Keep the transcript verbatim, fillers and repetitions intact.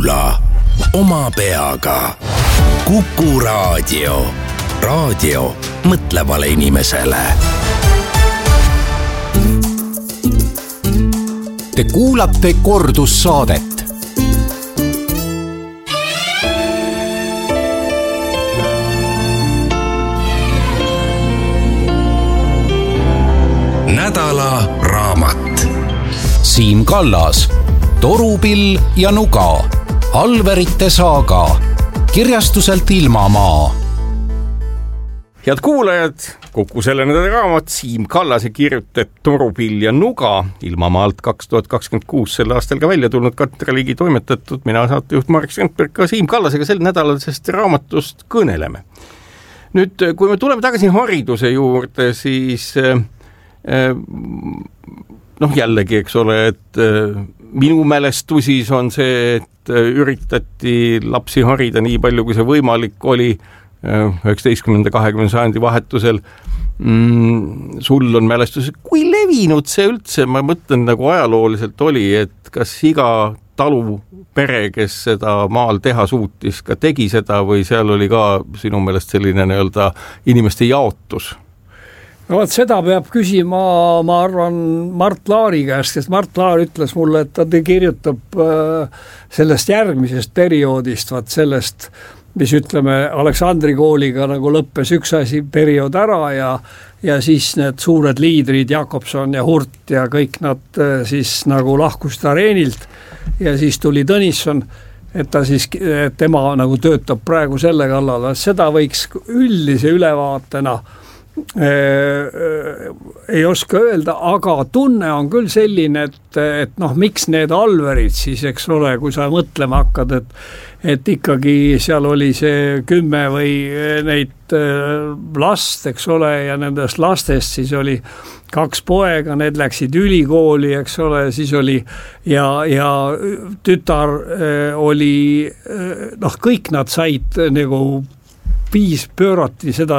Kuula oma peaga. Kuku Raadio. Raadio mõtlevale inimesele. Te kuulate kordussaadet. Nädala raamat. Siim Kallas, Torupill ja nuga, Alverite saaga, kirjastuselt Ilmamaa. Head kuulajad, Kuku selle nädala raamat Siim Kallase kirjutab Torupill ja nuga, Ilmamaalt kaks tuhat kakskümmend kuus sel aastal ka välja tulnud, Katre Ligi toimetatud, mina saatejuht Marek Strandberg ka Siim Kallasega sel nädalal sest raamatust kõneleme. Nüüd, kui me tuleme tagasi hariduse juurde, siis noh jällegi, eks ole, et minu mälestusis on see, et üritati lapsi harida nii palju, kui see võimalik oli üheksateistkümnenda kahekümnenda sajandi vahetusel. Mm, sul on mälestus, kui levinud see üldse, ma mõtlen nagu ajalooliselt oli, et kas iga talu pere, kes seda maal teha suutis, ka tegi seda või seal oli ka sinu meelest selline nii-öelda inimeste jaotus? No vaat seda peab küsima, ma arvan, Mart Laari käest, sest Mart Laar ütles mulle, et ta kirjutab sellest järgmisest perioodist, vaat sellest, mis ütleme Aleksandri kooliga nagu lõppes üks asi periood ära ja, ja siis need suured liidrid Jakobson ja Hurt ja kõik nad siis nagu lahkusid areenilt ja siis tuli Tõnisson, et ta siis, et tema nagu töötab praegu selle kallal, seda võiks üldise ülevaatena ei oska öelda, aga tunne on küll selline, et, et noh, miks need Alverid siis, eks ole, kui sa mõtlema hakkad, et, et ikkagi seal oli see kümme või neid last, eks ole, ja nendest lastest siis oli kaks poega, need läksid ülikooli, eks ole, siis oli ja, ja tütar oli, noh, kõik nad said nagu viis pöörati seda